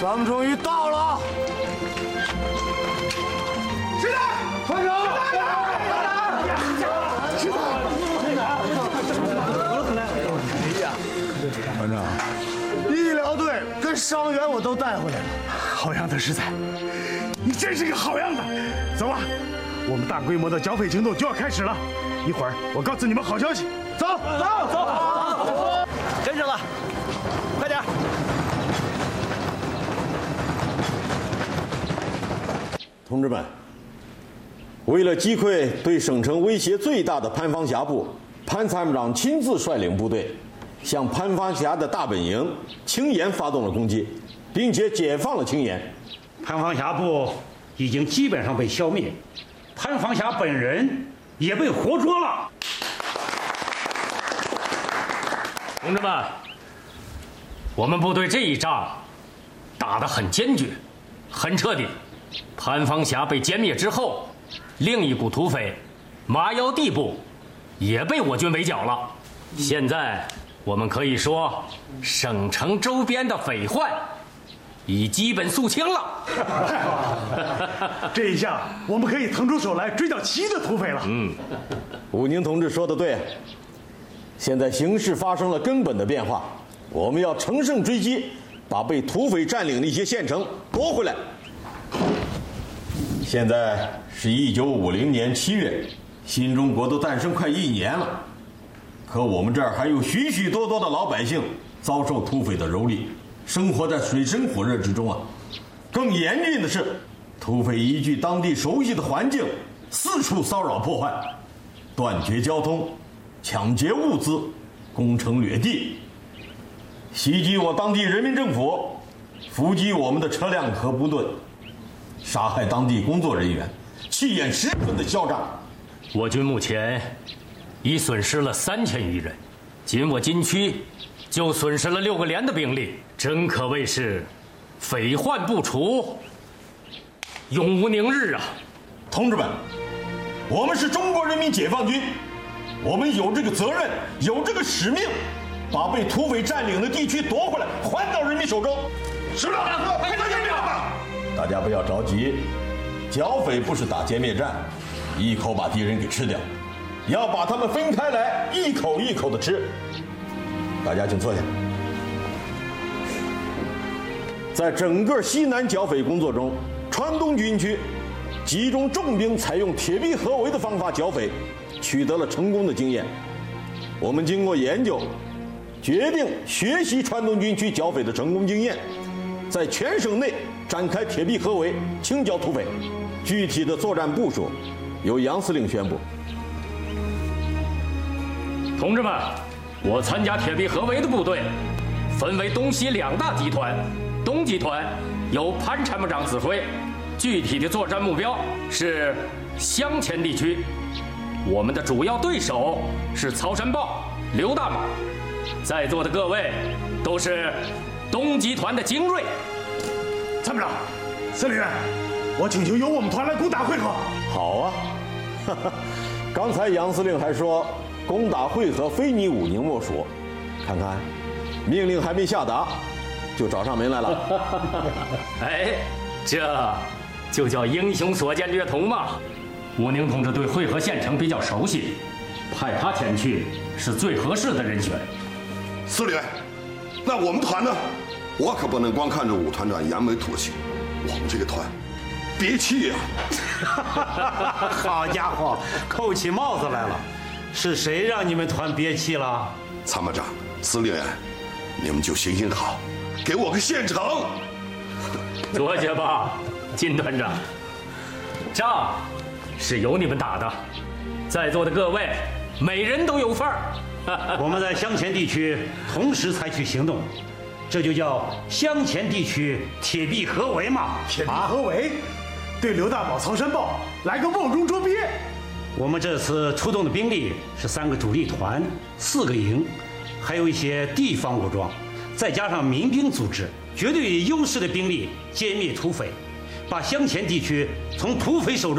咱们终于到了。是的，团长。是的，团长，医疗队跟伤员我都带回来了。 好样的，实在，你真是个好样的。走吧，我们大规模的剿匪行动就要开始了。一会儿我告诉你们好消息。走， 跟上了，快点！ 同志们，为了击溃对省城威胁最大的潘方峡部，潘参谋长亲自率领部队，向潘方峡的大本营青岩发动了攻击，并且解放了青岩。 潘方峡部已经基本上被消灭，潘方峡本人也被活捉了。 同志们，我们部队这一仗打得很坚决，很彻底。潘方峡被歼灭之后，另一股土匪麻腰地部也被我军围剿了。现在我们可以说，省城周边的匪患已基本肃清了。 太好了，这一下我们可以腾出手来追剿其余的土匪了。 武宁同志说得对，现在形势发生了根本的变化，我们要乘胜追击，把被土匪占领的一些县城夺回来。现在是1950年7月，新中国都诞生快1年了，可我们这儿还有许许多多的老百姓遭受土匪的蹂躏，生活在水深火热之中啊！更严峻的是，土匪依据当地熟悉的环境，四处骚扰破坏，断绝交通，抢劫物资，攻城掠地，袭击我当地人民政府，伏击我们的车辆和部队，杀害当地工作人员，气焰十分的嚣张。 我军目前已损失了3000余人，仅我军区就损失了6个连的兵力，真可谓是匪患不除，永无宁日啊！ 同志们，我们是中国人民解放军，我们有这个责任，有这个使命，把被土匪占领的地区夺回来，还到人民手中。是的，快点点吧！大家不要着急，剿匪不是打歼灭战，一口把敌人给吃掉，要把他们分开来，一口一口的吃。大家请坐下。在整个西南剿匪工作中，川东军区集中重兵，采用铁壁合围的方法剿匪，取得了成功的经验。我们经过研究，决定学习川东军区剿匪的成功经验，在全省内展开铁壁合围，清剿土匪。具体的作战部署由杨司令宣布。 同志们，我参加铁壁合围的部队分为东西2大集团，东集团由潘参谋长指挥，具体的作战目标是湘黔地区。我们的主要对手是曹山豹、刘大马，在座的各位都是东集团的精锐。 参谋长、司令员，我请求由我们团来攻打会合。 好啊，刚才杨司令还说攻打会合非你武宁莫属，看看命令还没下达，就找上门来了。 哎，这就叫英雄所见略同嘛。武宁同志对会合县城比较熟悉，派他前去是最合适的人选。 司令员，那我们团呢？我可不能光看着武团长扬眉吐气，我们这个团憋气呀！ 好家伙，扣起帽子来了！是谁让你们团憋气了？ 参谋长、司令员，你们就行行好，给我个县城。 坐下吧，金团长。仗是由你们打的，在座的各位每人都有份儿。 我们在湘黔地区同时采取行动，这就叫湘黔地区铁壁合围嘛。 铁壁合围，对刘大宝、曹山豹来个瓮中捉鳖。 我们这次出动的兵力是3个主力团、4个营，还有一些地方武装，再加上民兵组织，绝对有优势的兵力歼灭土匪，把湘黔地区从土匪手中